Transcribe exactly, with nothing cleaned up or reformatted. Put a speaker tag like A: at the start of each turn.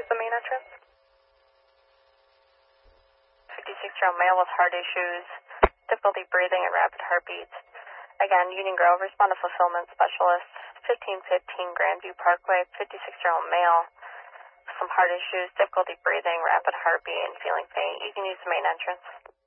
A: use the main entrance. fifty-six-year-old male with heart issues, difficulty breathing and rapid heartbeats. Again, Union Grove, respond to fulfillment specialist, fifteen fifteen Grandview Parkway, fifty-six-year-old male, some heart issues, difficulty breathing, rapid heartbeat, and feeling faint. You can use the main entrance.